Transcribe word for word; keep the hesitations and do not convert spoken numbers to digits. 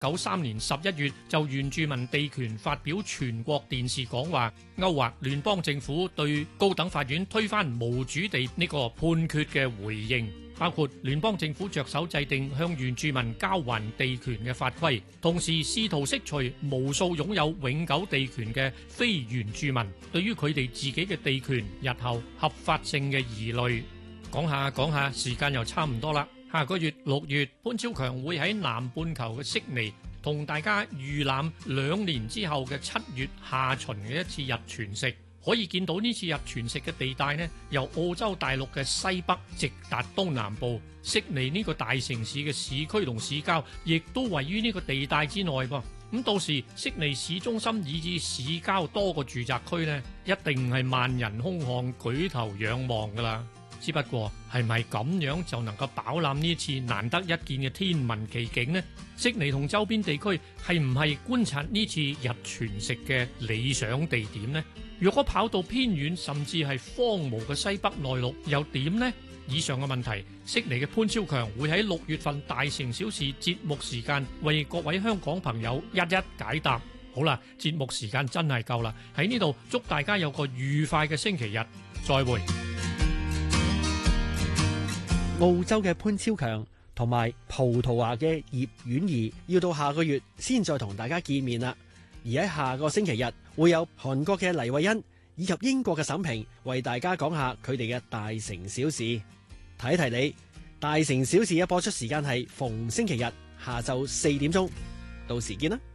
九三年十一月就原住民地權發表全國電視講話，勾畫聯邦政府對高等法院推翻無主地呢個判決嘅回應，包括聯邦政府着手制定向原住民交還地權嘅法規，同時試圖釋除無數擁有永久地權嘅非原住民對於佢哋自己嘅地權日後合法性嘅疑慮。講下講下，時間又差唔多啦。下個月六月，潘超強會喺南半球嘅悉尼同大家預覽兩年之後嘅七月下旬嘅一次日全食。可以見到呢次日全食嘅地帶呢，由澳洲大陸嘅西北直達東南部，悉尼呢個大城市嘅市區同市郊，亦都位於呢個地帶之內噃。咁到時悉尼市中心以至市郊多個住宅區呢，一定係萬人空巷，舉頭仰望㗎啦。只不過係咪咁樣就能夠飽覽呢次難得一見嘅天文奇景呢？悉尼同周邊地區係唔係觀察呢次日全食嘅理想地點呢？若果跑到偏遠甚至係荒蕪嘅西北內陸又點呢？以上嘅問題，悉尼嘅潘超強會喺六月份大城小事節目時間為各位香港朋友一一解答。好啦，節目時間真係夠啦，喺呢度祝大家有個愉快嘅星期日，再會。 澳洲嘅潘超強同埋葡萄牙嘅葉婉儀要到下個月先再同大家見面啦。而喺下個星期日會有韓國嘅黎慧欣以及英國嘅沈平為大家講下佢哋嘅大城小事。提一提你，大城小事一播出時間係逢星期日下晝四點鐘，到時見啦。